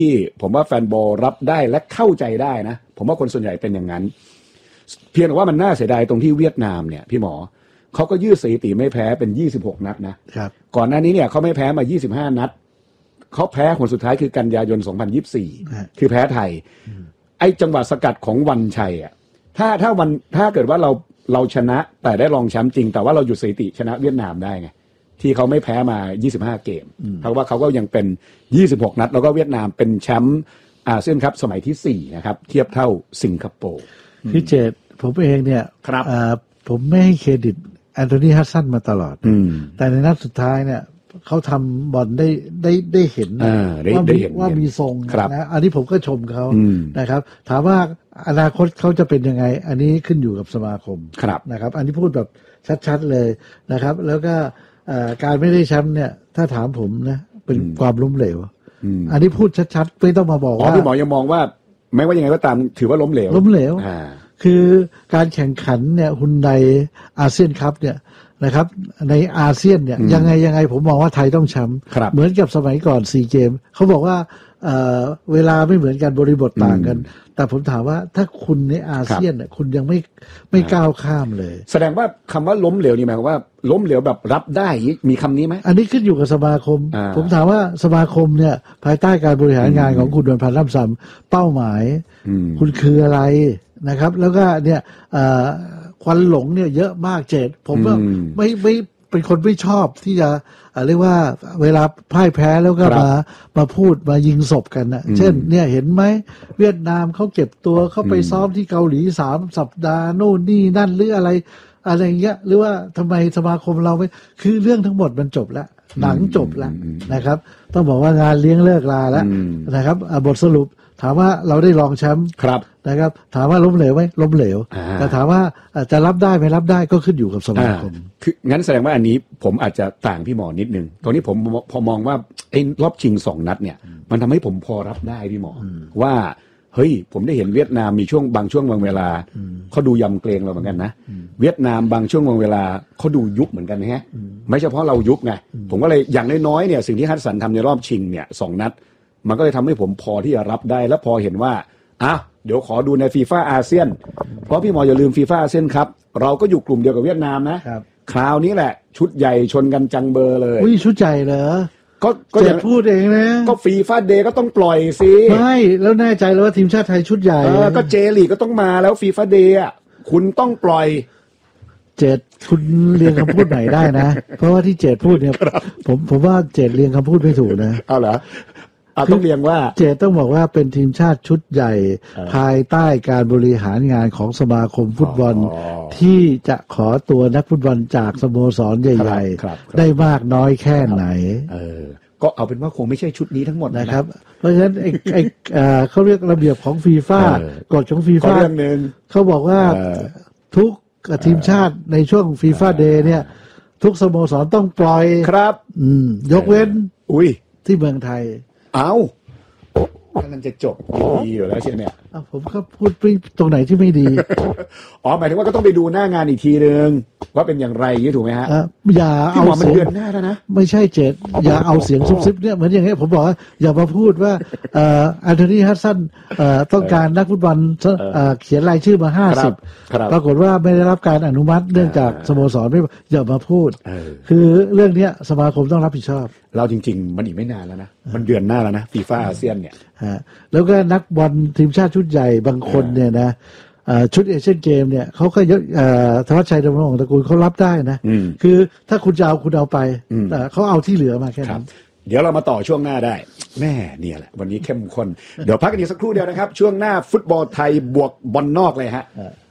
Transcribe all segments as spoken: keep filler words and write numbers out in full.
ที่ผมว่าแฟนบอลรับได้และเข้าใจได้นะผมว่าคนส่วนใหญ่เป็นอย่างนั้นเพียงแต่ว่ามันน่าเสียดายตรงที่เวียดนามเนี่ยพี่หมอเขาก็ยืดสถิติไม่แพ้เป็นยี่สิบหกนัดนะครับก่อนหน้านี้เนี่ยเขาไม่แพ้มายี่สิบห้านัดเขาแพ้ผลสุดท้ายคือกันยายนสองพันยี่สิบสี่คือแพ้ไทยไอ้จังหวะสกัดของวันชัยอ่ะถ้าถ้าวันถ้าเกิดว่าเราเราชนะแต่ได้รองแชมป์จริงแต่ว่าเราหยุดสถิติชนะเวียดนามได้ไงที่เขาไม่แพ้มายี่สิบห้าเกมเพราะว่าเขาก็ยังเป็นยี่สิบหกนัดแล้วก็เวียดนามเป็นแชมป์อาเซียนคัพสมัยที่สี่นะครับเทียบเท่าสิงคโปร์คือเจตผมเองเนี่ยครับผมไม่ให้เครดิตแอนโทนีฮัสสันมาตลอดแต่ในนัดสุดท้ายเนี่ยเขาทำบอลได้ได้ได้เห็นว่ามีว่ามีทรงนะอันนี้ผมก็ชมเขานะครับถามว่าอนาคตเขาจะเป็นยังไงอันนี้ขึ้นอยู่กับสมาคมนะครับอันนี้พูดแบบชัดๆเลยนะครับแล้วก็การไม่ได้แชมป์เนี่ยถ้าถามผมนะเป็นความล้มเหลวอันนี้พูดชัดๆไม่ต้องมาบอกว่าพี่หมอยังมองว่าไม่ว่ายังไงก็ตามถือว่าล้มเหลวล้มเหลวคือการแข่งขันเนี่ยฮุนไดอาเซียนคัพเนี่ยนะครับในอาเซียนเนี่ยยังไงยังไงผมมองว่าไทยต้องแชมป์เหมือนกับสมัยก่อนซีเกมเขาบอกว่า เ, เวลาไม่เหมือนกันบริบทต่างกันแต่ผมถามว่าถ้าคุณในอาเซียนเนี่ยคุณยังไม่ไม่ก้าวข้ามเลยแสดงว่าคำว่าล้มเหลวนี่หมายความว่าล้มเหลวแบบรับได้มีคำนี้ไหมอันนี้ขึ้นอยู่กับสมาคมผมถามว่าสมาคมเนี่ยภายใต้การบริหารงานของคุณดวนพันธ์ล่ำซำเป้าหมายคุณคืออะไรนะครับแล้วก็เนี่ยควันหลงเนี่ยเยอะมากเจตผมว่าไม่ไม่เป็นคนไม่ชอบที่จะเรียกว่าเวลาพ่ายแพ้แล้วก็มามาพูดมายิงศพกันนะเช่นเนี่ยเห็นไหมเวียดนามเขาเก็บตัวเขาไปซ้อมที่เกาหลีสามสัปดาห์โน่นนี่นั่นหรืออะไรอะไรเงี้ยหรือว่าทำไมสมาคมเราไม่คือเรื่องทั้งหมดมันจบแล้วหนังจบแล้วนะครับต้องบอกว่างานเลี้ยงเลิกลาแล้วนะครับบทสรุปถามว่าเราได้รองแชมป์นะครับถามว่าล้มเหลวไหมล้มเหลวแต่ถามว่าจะรับได้ไม่รับได้ก็ขึ้นอยู่กับสมาคมคืองั้นแสดงว่าอันนี้ผมอาจจะต่างพี่หมอนิดนึงตรงนี้ผมพอมองว่าไอ้รอบชิงสองนัดเนี่ยมันทำให้ผมพอรับได้พี่หมอว่าเฮ้ยผมได้เห็นเวียดนามมีช่วงบางช่วงบางเวลาเขาดูยำเกรงเราเหมือนกันนะเวียดนามบางช่วงบางเวลาเขาดูยุบเหมือนกันนะฮะไม่เฉพาะเรายุบไงผมก็เลยอย่างน้อยๆเนี่ยสิ่งที่ฮัสสันทำในรอบชิงเนี่ยสองนัดมันก็เลยทำให้ผมพอที่จะรับได้และพอเห็นว่าอ่ะเดี๋ยวขอดูในฟีฟ่าอาเซียนเพราะพี่หมออย่าลืมฟีฟ่าอาเซียนครับเราก็อยู่กลุ่มเดียวกับเวียดนามนะคราวนี้แหละชุดใหญ่ชนกันจังเบอร์เลยอุ้ยชุดใหญ่เหรอก็ก็อย่าพูดเองนะก็ฟีฟ่าเดย์ก็ต้องปล่อยสิไม่แล้วแน่ใจแล้วว่าทีมชาติไทยชุดใหญ่เออก็เจลีกก็ต้องมาแล้วฟีฟ่าเดย์อ่ะคุณต้องปล่อยเจดคุณเรียงคำพูดใหม่ได้นะเพราะว่าที่เจดพูดเนี่ยผมผมว่าเจดเรียงคำพูดไม่ถูกนะเอาเหรอต้องเรียงว่าเจตต้องบอกว่าเป็นทีมชาติชุดใหญ่ภายใต้การบริหารงานของสมาคมฟุตบอลที่จะขอตัวนักฟุตบอลจากสโมสรใหญ่ๆได้มากน้อยแค่ไหนเออก็เอาเป็นว่าคงไม่ใช่ชุดนี้ทั้งหมดนะครับเพราะฉะนั้นไอ้ไอ้เขาเรียกระเบียบของฟีฟ่ากฎของฟีฟ่าเขาบอกว่าทุกทีมชาติในช่วงฟีฟ่าเดย์เนี่ยทุกสโมสรต้องปล่อยครับยกเว้นอุ้ยที่เมืองไทยเอานั่นจะจบดีอยู่แล้วใช่ไหมเนี่ยผมก็พูดตรงไหนที่ไม่ดีอ๋อหมายถึงว่าก็ต้องไปดูหน้างานอีกทีนึงว่าเป็นอย่างไรยี่ถูกไหมฮะอย่าเอาเสียงเดือนหน้าแล้วนะไม่ใช่เจตอย่าเอาเสียงซุบซิบเนี่ยเหมือนอย่างเงี้ยผมบอกว่าอย่ามาพูดว่าแอนโทนีฮัสสันต้องการนักฟุตบอลเขียนรายชื่อมาห้าสิบปรากฏว่าไม่ได้รับการอนุมัติเนื่องจากสโมสรไม่อย่ามาพูดคือเรื่องนี้สมาคมต้องรับผิดชอบเราจริงๆมันอีกไม่นานแล้วนะมันเดือนหน้าแล้วนะฟีฟ่าอาเซียนเนี่ยแล้วก็นักบอลทีมชาติชุดใหญ่บางคนเนี่ยนะชุดเอเชียนเกมเนี่ยเขาก็ยกธวัชชัยดำรงตระกูลเขารับได้นะคือถ้าคุณจะเอาคุณเอาไปเขาเอาที่เหลือมาแค่นั้นเดี๋ยวเรามาต่อช่วงหน้าได้แม่เนี่ยแหละวันนี้เข้มข้นเดี๋ยวพักกันอีกสักครู่เดียวนะครับช่วงหน้าฟุตบอลไทยบวกบอลนอกเลยฮะ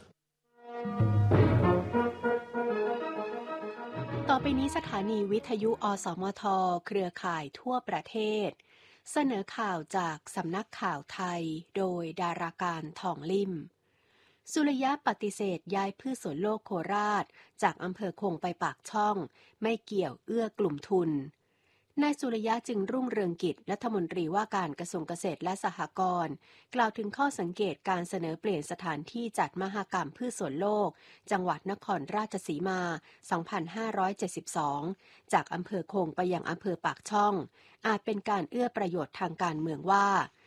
ต่อไปนี้สถานีวิทยุอสมทเครือข่ายทั่วประเทศเสนอข่าวจากสำนักข่าวไทยโดยดาราการทองลิ่มสุริยะปฏิเสธย้ายพืชสวนโลกโคราชจากอำเภอคงไปปากช่องไม่เกี่ยวเอื้อกลุ่มทุนนายสุริยะจึงรุ่งเรืองกิจรัฐมนตรีว่าการกระทรวงเกษตรและสหกรณ์กล่าวถึงข้อสังเกตการเสนอเปลี่ยนสถานที่จัดมหกรรมพืชสวนโลกจังหวัดนครราชสีมา สองพันห้าร้อยเจ็ดสิบสอง จากอำเภอคงไปยังอำเภอปากช่องอาจเป็นการเอื้อประโยชน์ทางการเมืองว่า